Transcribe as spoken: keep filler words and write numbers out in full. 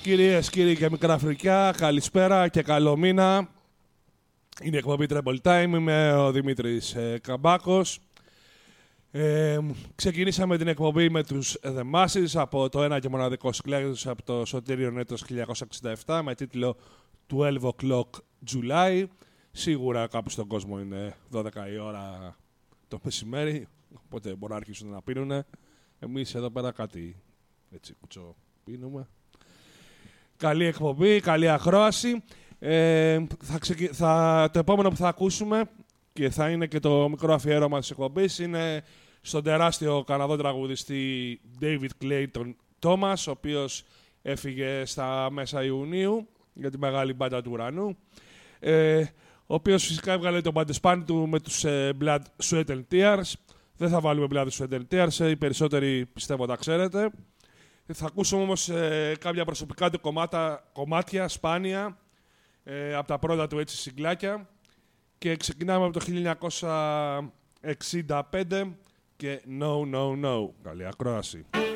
Κυρίες, κύριοι και μικρά φρικιά, καλησπέρα και καλό μήνα. Είναι η εκπομπή Treble Time, είμαι ο Δημήτρης ε, Καμπάκος. Ε, ξεκινήσαμε την εκπομπή με τους The Masses από το ένα και μοναδικό σκλέγος από το Σωτήριο Νέτος χίλια εννιακόσια εξήντα επτά με τίτλο twelve o'clock July. Σίγουρα κάπου στον κόσμο είναι δώδεκα η ώρα το μεσημέρι, οπότε μπορούν να αρχίσουν να πίνουνε. Εμείς εδώ πέρα κάτι έτσι κουτσό πίνουμε. Καλή εκπομπή, καλή ακρόαση. Ε, θα ξεκι... θα... Το επόμενο που θα ακούσουμε και θα είναι και το μικρό αφιέρωμα της εκπομπής είναι στον τεράστιο Καναδό τραγουδιστή David Clayton Thomas, ο οποίος έφυγε στα μέσα Ιουνίου για τη μεγάλη μπάντα του ουρανού. Ε, ο οποίος φυσικά έβγαλε τον μπαντεσπάνι του με τους ε, Blood, Sweat and Tears. Δεν θα βάλουμε Blood, Sweat and Tears, οι περισσότεροι πιστεύω τα ξέρετε. Θα ακούσουμε όμως ε, κάποια προσωπικά του κομμάτα, κομμάτια, σπάνια, ε, από τα πρώτα του έτσι συγκλάκια. Και ξεκινάμε από το χίλια εννιακόσια εξήντα πέντε και No, No, No. Καλή ακρόαση.